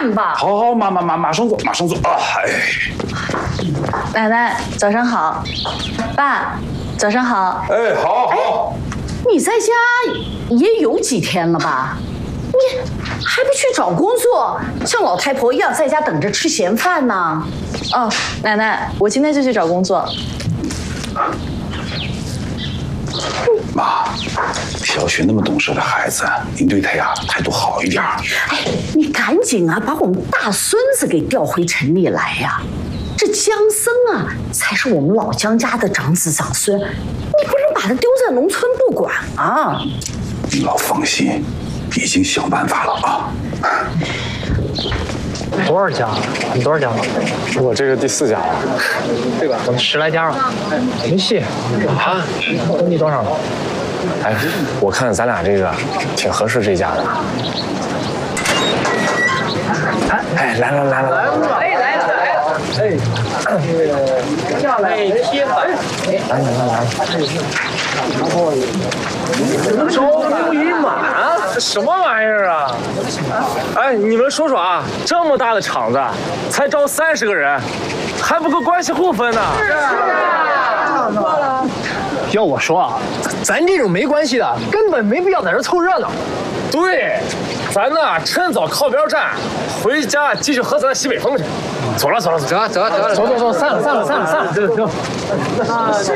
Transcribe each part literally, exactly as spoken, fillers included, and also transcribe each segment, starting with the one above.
饭吧。 好好，马马马马上做，马上做啊！哎， 奶奶早上好，爸早上好。 哎，好好。 你在家也有几天了吧？你还不去找工作，像老太婆一样在家等着吃闲饭呢？ 哦，奶奶，我今天就去找工作。 妈，小雪那么懂事的孩子，您对她呀态度好一点。 哎，你赶紧啊，把我们大孙子给调回城里来呀！这江森啊，才是我们老江家的长子长孙，你不能把他丢在农村不管啊！ 您老放心，已经想办法了啊。 多少家？你多少家了？ 我这个第四家了， 对吧？我们十来家了，没戏啊！等你多少了？ 哎，我看咱俩这个挺合适这家的。哎哎，来来来来来， 哎来了来了，哎，每天晚来来来来， 朝牛鱼马，这什么玩意儿啊？哎，你们说说啊，这么大的厂子，才招三十个人，还不够关系户分呢。是啊，要我说啊，咱这种没关系的，根本没必要在这凑热闹。对，咱呢趁早靠边站，回家继续喝咱的西北风去。走了走了走了走了走了走走走，散了散了散了散了，走走。啊，是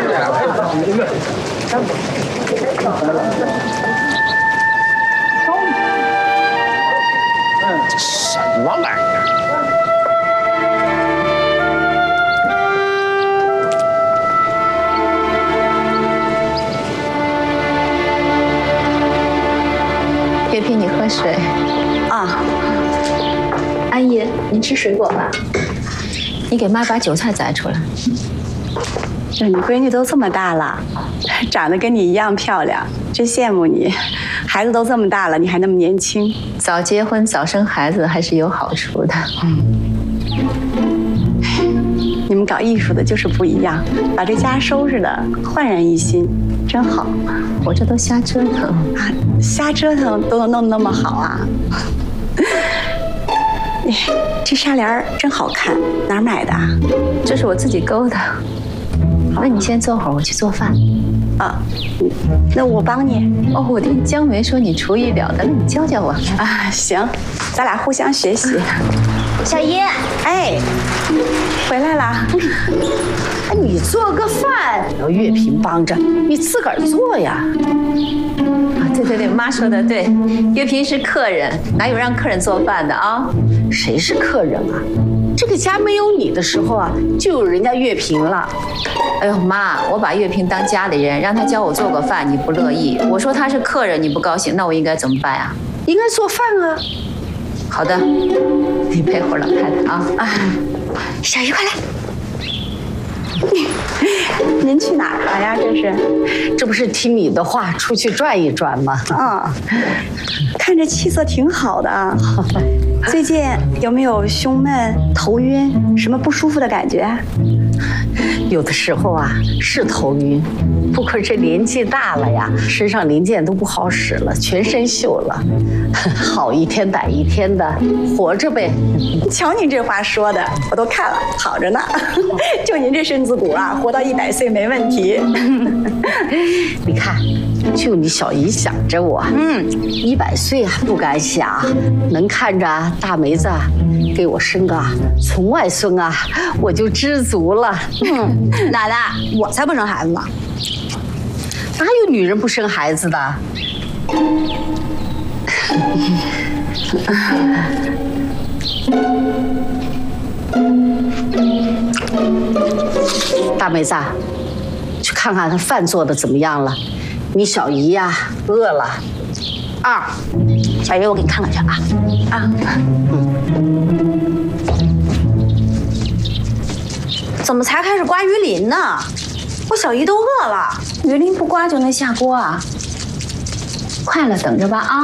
什么玩意儿？ 月萍，你喝水啊， 阿姨，您吃水果吧。你给妈把韭菜摘出来。 这你闺女都这么大了，长得跟你一样漂亮，真羡慕你。孩子都这么大了，你还那么年轻。 早结婚早生孩子还是有好处的。 你们搞艺术的就是不一样，把这家收拾的焕然一新，真好。 我这都瞎折腾啊，瞎折腾都能弄得那么好啊！这纱帘真好看，哪儿买的啊？ 这是我自己勾的。那你先坐会儿，我去做饭。 啊，那我帮你。 哦，我听江梅说你厨艺了得，那你教教我啊？行，咱俩互相学习。 小姨， 哎，回来了。 哎，你做个饭要月萍帮着，你自个儿做呀。 啊，对对对，妈说的对，月萍是客人，哪有让客人做饭的啊？ 谁是客人啊？这个家没有你的时候啊，就有人家月萍了。 哎呦妈，我把月萍当家里人，让她教我做个饭，你不乐意。我说她是客人，你不高兴，那我应该怎么办呀？ 应该做饭啊。 好的，你配合老太太啊。啊， 小姨快来。您去哪儿了呀？这是， 这不是听你的话出去转一转吗？ 啊，看着气色挺好的啊。最近有没有胸闷、头晕，什么不舒服的感觉？ 有的时候啊是头晕，不过这年纪大了呀，身上零件都不好使了，全身锈了，好一天歹一天的，活着呗。 瞧您这话说的，我都看了，好着呢。就您这身子骨啊，活到一百岁没问题。 你看，就你小姨想着我，嗯，一百岁啊不敢想，能看着大梅子给我生个从外孙啊，我就知足了。 嗯，奶奶，我才不生孩子呢。 哪有女人不生孩子的？大梅子，去看看他饭做的怎么样了。你小姨呀、啊，饿了。 啊，小姨，我给你看看去啊。啊，嗯。怎么才开始刮鱼鳞呢？我小姨都饿了。 鱼鳞不刮就能下锅啊？快了，等着吧啊！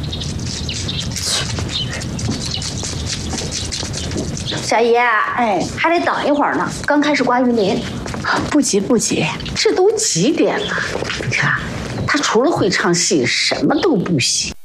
小姨，哎，还得等一会儿呢，刚开始刮鱼鳞。 不急不急，这都几点了？你看，他除了会唱戏，什么都不行。